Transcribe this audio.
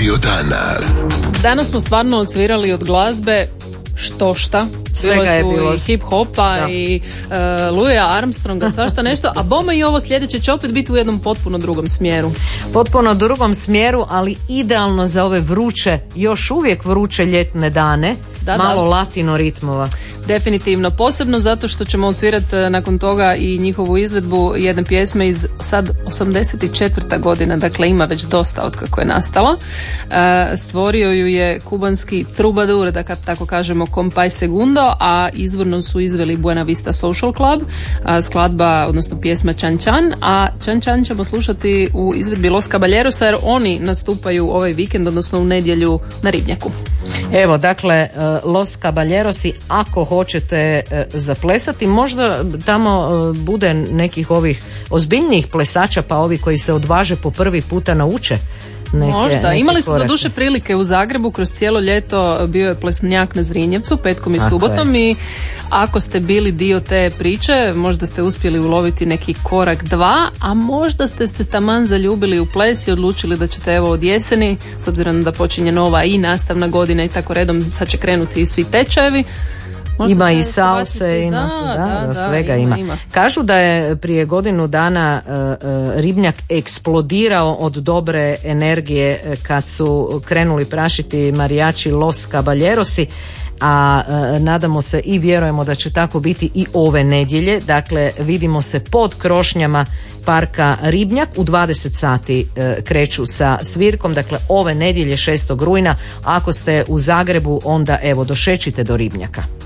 Dio dana. Danas smo stvarno odsvirali od glazbe štošta. Svega je bilo. I hip-hopa i Louisa Armstronga, svašta nešto. A bome i ovo sljedeće će opet biti u jednom potpuno drugom smjeru. Potpuno drugom smjeru, ali idealno za ove vruće, još uvijek vruće ljetne dane. Malo latino ritmova. Definitivno, posebno zato što ćemo odsvirati nakon toga i njihovu izvedbu jedne pjesme iz sad 84. godina, dakle ima već dosta od kako je nastala. Stvorio ju je kubanski trubadur, da kad tako kažemo Compay Segundo, a izvorno su izveli Buena Vista Social Club, skladba, odnosno pjesma Chan Chan, a Chan Chan ćemo slušati u izvedbi Los Caballerosa jer oni nastupaju ovaj vikend, odnosno u nedjelju na Ribnjaku. Evo, dakle, Los Caballerosi, ako hoćete zaplesati, možda tamo bude nekih ovih ozbiljnijih plesača, pa ovi koji se odvaže po prvi puta nauče možda. Imali su korake. doduše prilike u Zagrebu, kroz cijelo ljeto bio je plesnjak na Zrinjevcu, petkom i subotom i ako ste bili dio te priče, možda ste uspjeli uloviti neki korak, dva, a možda ste se taman zaljubili u ples i odlučili da ćete evo od jeseni, s obzirom da počinje nova i nastavna godina i tako redom, sad će krenuti i svi tečajevi. Možda ima i salse, ima svega ima. Kažu da je prije godinu dana Ribnjak eksplodirao od dobre energije kad su krenuli prašiti marijači Los Caballerosi, a nadamo se i vjerujemo da će tako biti i ove nedjelje. Dakle, vidimo se pod krošnjama parka Ribnjak, u 20 sati kreću sa svirkom, dakle ove nedjelje 6. rujna. Ako ste u Zagrebu, onda evo došećite do Ribnjaka.